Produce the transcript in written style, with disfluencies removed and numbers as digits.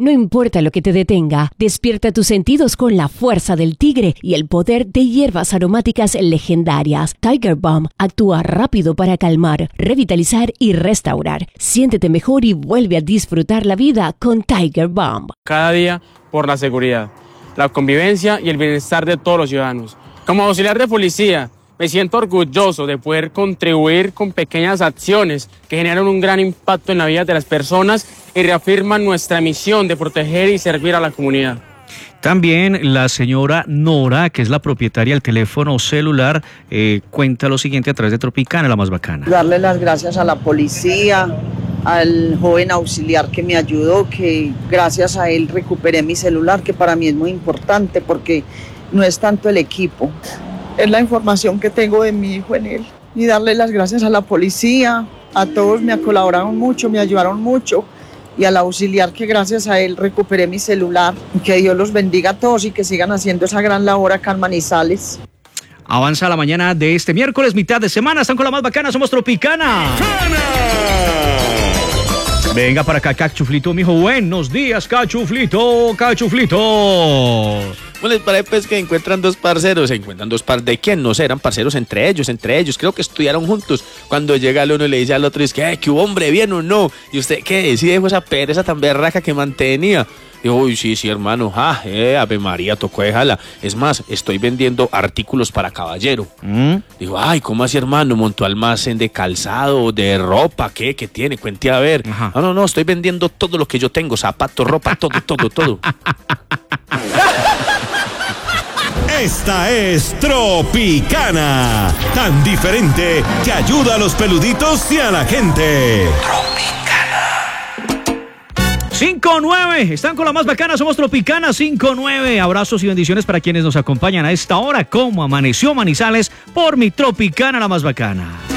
No importa lo que te detenga, despierta tus sentidos con la fuerza del tigre y el poder de hierbas aromáticas legendarias. Tiger Balm actúa rápido para calmar, revitalizar y restaurar. Siéntete mejor y vuelve a disfrutar la vida con Tiger Balm. Cada día por la seguridad, la convivencia y el bienestar de todos los ciudadanos. Como auxiliar de policía, me siento orgulloso de poder contribuir con pequeñas acciones que generan un gran impacto en la vida de las personas y reafirman nuestra misión de proteger y servir a la comunidad. También la señora Nora, que es la propietaria del teléfono celular, cuenta lo siguiente a través de Tropicana, la más bacana. Darle las gracias a la policía, al joven auxiliar que me ayudó, que gracias a él recuperé mi celular, que para mí es muy importante porque no es tanto el equipo, es la información que tengo de mi hijo en él. Y darle las gracias a la policía, a todos me colaboraron mucho, me ayudaron mucho, y al auxiliar que gracias a él recuperé mi celular. Que Dios los bendiga a todos y que sigan haciendo esa gran labor acá en Manizales. Avanza la mañana de este miércoles, mitad de semana. Están con la más bacana, somos Tropicana. Venga para acá, Cachuflito, mijo. Buenos días, Cachuflito, Cachuflito. Bueno, les parece pues que encuentran dos parceros. ¿Se encuentran dos par de quién? No sé, eran parceros entre ellos. Creo que estudiaron juntos. Cuando llega el uno y le dice al otro, es que, ¿qué hombre, bien o no? ¿Y usted qué? ¿Sí dejó esa pereza tan berraca que mantenía? Dijo, uy, sí, hermano, Ave María, tocó dejarla. Es más, estoy vendiendo artículos para caballero. Dijo, ay, ¿cómo así, hermano? ¿Montó almacén de calzado, de ropa? ¿Qué tiene? Cuente a ver. Ajá. No, estoy vendiendo todo lo que yo tengo, zapatos, ropa, todo. Esta es Tropicana, tan diferente que ayuda a los peluditos y a la gente. 5-9, están con la más bacana, somos Tropicana 5-9. Abrazos y bendiciones para quienes nos acompañan a esta hora. Como amaneció Manizales por mi Tropicana, la más bacana.